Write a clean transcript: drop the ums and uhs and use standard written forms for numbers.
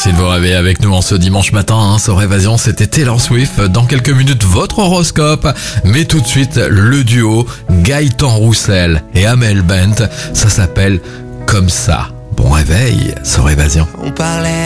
Merci de vous réveiller avec nous en ce dimanche matin. Sur Évasion, c'était Taylor Swift. Dans quelques minutes, votre horoscope. Mais tout de suite, le duo Gaëtan Roussel et Amel Bent. Ça s'appelle Comme ça. Bon réveil sur Évasion. On parlait